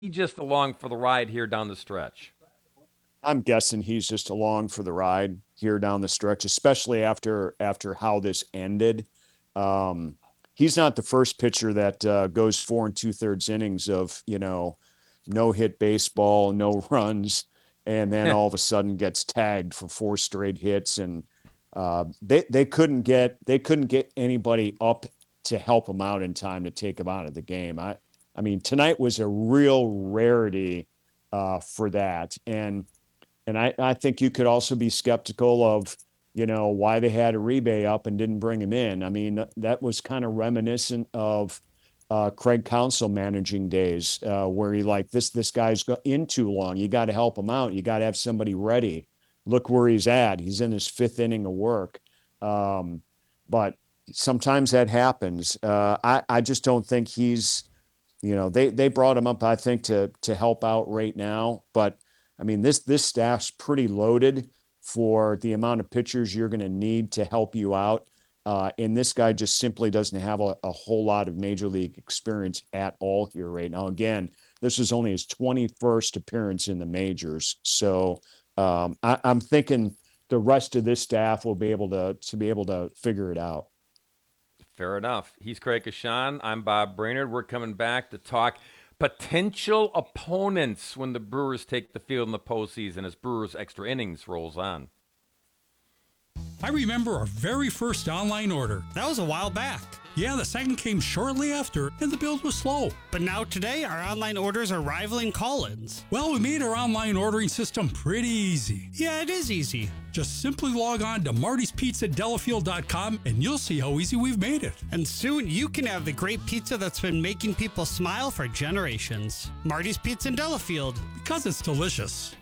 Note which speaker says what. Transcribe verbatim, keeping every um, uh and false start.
Speaker 1: he just along for the ride here down the stretch?
Speaker 2: I'm guessing he's just along for the ride here down the stretch, especially after after how this ended. Um, he's not the first pitcher that uh, goes four and two thirds innings of you know no hit baseball, no runs, and then all of a sudden gets tagged for four straight hits. And uh, they they couldn't get they couldn't get anybody up to help him out in time to take him out of the game. I I mean tonight was a real rarity uh, for that. And and I, I think you could also be skeptical of, you know, why they had Uribe up and didn't bring him in. I mean, that was kind of reminiscent of uh, Craig Counsell managing days, uh, where he like this this guy's in too long. You got to help him out. You got to have somebody ready. Look where he's at. He's in his fifth inning of work. Um, but sometimes that happens. Uh, I I just don't think he's, you know, they they brought him up, I think, to to help out right now. But I mean, this this staff's pretty loaded for the amount of pitchers you're going to need to help you out. Uh, and this guy just simply doesn't have a, a whole lot of major league experience at all here right now. Again, this is only his twenty-first appearance in the majors. So um, I, I'm thinking the rest of this staff will be able to to be able to figure it out.
Speaker 1: Fair enough. He's Craig Kashan. I'm Bob Brainerd. We're coming back to talk potential opponents when the Brewers take the field in the postseason as Brewers Extra Innings rolls on.
Speaker 3: I remember our very first online order.
Speaker 4: That was a while back.
Speaker 3: Yeah, the second came shortly after, and the build was slow.
Speaker 4: But now today, our online orders are rivaling call-ins.
Speaker 3: Well, we made our online ordering system pretty easy.
Speaker 4: Yeah, it is easy.
Speaker 3: Just simply log on to martys pizza delafield dot com and you'll see how easy we've made it.
Speaker 4: And soon you can have the great pizza that's been making people smile for generations. Marty's Pizza in Delafield.
Speaker 3: Because it's delicious.